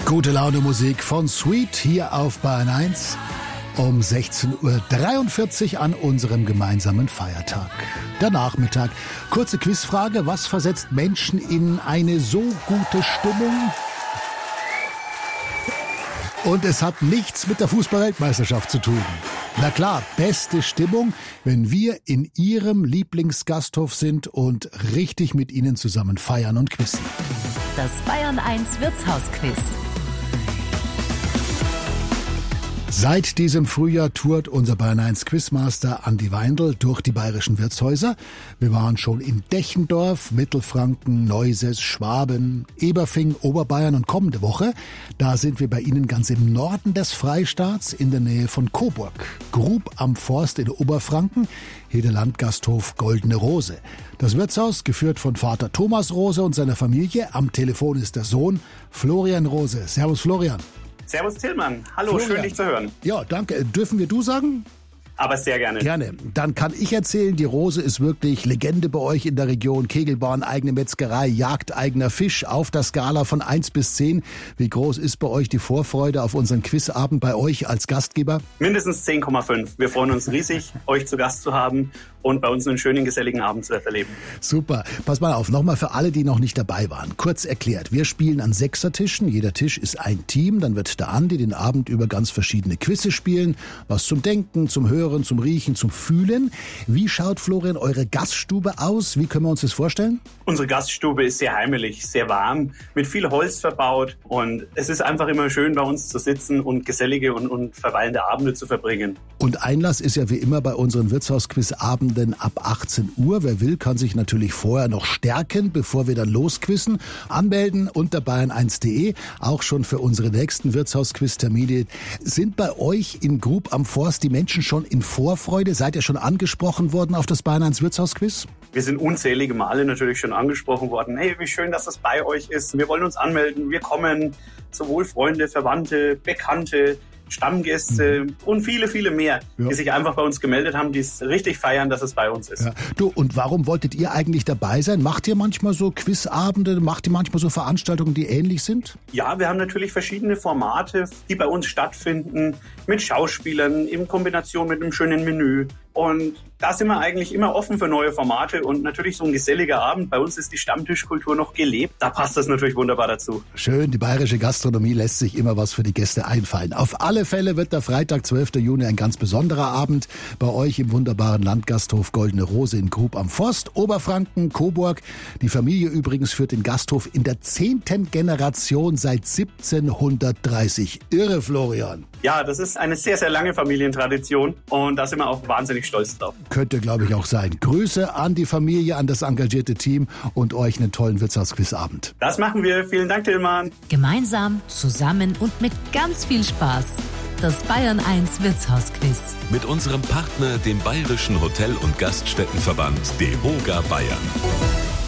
Gute Laune Musik von Sweet hier auf Bayern 1 um 16.43 Uhr an unserem gemeinsamen Feiertag. Der Nachmittag. Kurze Quizfrage. Was versetzt Menschen in eine so gute Stimmung? Und es hat nichts mit der Fußball-Weltmeisterschaft zu tun. Na klar, beste Stimmung, wenn wir in Ihrem Lieblingsgasthof sind und richtig mit Ihnen zusammen feiern und quizzen. Das Bayern 1 Wirtshausquiz. Seit diesem Frühjahr tourt unser Bayern 1 Quizmaster Andi Weindl durch die bayerischen Wirtshäuser. Wir waren schon in Dechendorf, Mittelfranken, Neuses, Schwaben, Eberfing, Oberbayern und kommende Woche, da sind wir bei Ihnen ganz im Norden des Freistaats in der Nähe von Coburg. Grub am Forst in Oberfranken, hier der Landgasthof Goldene Rose. Das Wirtshaus, geführt von Vater Thomas Rose und seiner Familie. Am Telefon ist der Sohn Florian Rose. Servus Florian. Servus Tillmann, hallo, Florian. Schön dich zu hören. Ja, danke. Dürfen wir du sagen? Aber sehr gerne. Gerne. Dann kann ich erzählen, die Rose ist wirklich Legende bei euch in der Region. Kegelbahn, eigene Metzgerei, Jagd, eigener Fisch auf der Skala von 1 bis 10. Wie groß ist bei euch die Vorfreude auf unseren Quizabend bei euch als Gastgeber? Mindestens 10,5. Wir freuen uns riesig, euch zu Gast zu haben und bei uns einen schönen, geselligen Abend zu erleben. Super. Pass mal auf, nochmal für alle, die noch nicht dabei waren. Kurz erklärt, wir spielen an Sechsertischen. Jeder Tisch ist ein Team. Dann wird der Andi den Abend über ganz verschiedene Quizze spielen. Was zum Denken, zum Hören, zum Riechen, zum Fühlen. Wie schaut, Florian, eure Gaststube aus? Wie können wir uns das vorstellen? Unsere Gaststube ist sehr heimelig, sehr warm, mit viel Holz verbaut. Und es ist einfach immer schön, bei uns zu sitzen und gesellige und verweilende Abende zu verbringen. Und Einlass ist ja wie immer bei unseren Wirtshausquizabenden ab 18 Uhr. Wer will, kann sich natürlich vorher noch stärken, bevor wir dann losquizzen. Anmelden unter bayern1.de, auch schon für unsere nächsten Wirtshausquiz-Termine. Sind bei euch in Grub am Forst die Menschen schon in Vorfreude? Seid ihr schon angesprochen worden auf das Bayern 1 Wirtshausquiz? Wir sind unzählige Male natürlich schon angesprochen worden. Hey, wie schön, dass das bei euch ist. Wir wollen uns anmelden. Wir kommen. Sowohl Freunde, Verwandte, Bekannte, Stammgäste und viele, viele mehr, die sich einfach bei uns gemeldet haben, die es richtig feiern, dass es bei uns ist. Ja. Du, und warum wolltet ihr eigentlich dabei sein? Macht ihr manchmal so Quizabende? Macht ihr manchmal so Veranstaltungen, die ähnlich sind? Ja, wir haben natürlich verschiedene Formate, die bei uns stattfinden, mit Schauspielern, in Kombination mit einem schönen Menü. Und da sind wir eigentlich immer offen für neue Formate und natürlich so ein geselliger Abend. Bei uns ist die Stammtischkultur noch gelebt. Da passt das natürlich wunderbar dazu. Schön, die bayerische Gastronomie lässt sich immer was für die Gäste einfallen. Auf alle Fälle wird der Freitag, 12. Juni, ein ganz besonderer Abend bei euch im wunderbaren Landgasthof Goldene Rose in Grub am Forst, Oberfranken, Coburg. Die Familie übrigens führt den Gasthof in der 10. Generation seit 1730. Irre, Florian. Ja, das ist eine sehr, sehr lange Familientradition und da sind wir auch wahnsinnig stolz drauf. Könnte, glaube ich, auch sein. Grüße an die Familie, an das engagierte Team und euch einen tollen Wirtshausquizabend. Das machen wir. Vielen Dank, Tillmann. Gemeinsam, zusammen und mit ganz viel Spaß. Das Bayern 1 Wirtshausquiz. Mit unserem Partner, dem Bayerischen Hotel- und Gaststättenverband DEHOGA Bayern.